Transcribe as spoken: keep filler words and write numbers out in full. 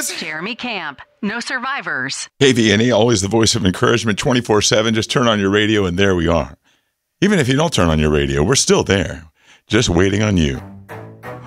Yes. Jeremy Camp. No survivors. K V N E, always the voice of encouragement twenty-four seven. Just turn on your radio and there we are. Even if you don't turn on your radio, we're still there, just waiting on you.